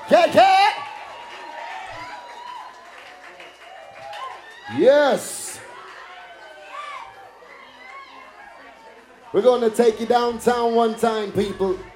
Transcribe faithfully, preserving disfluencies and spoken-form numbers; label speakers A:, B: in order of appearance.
A: Yeah, yeah. Yes. We're going to take you downtown one time, people.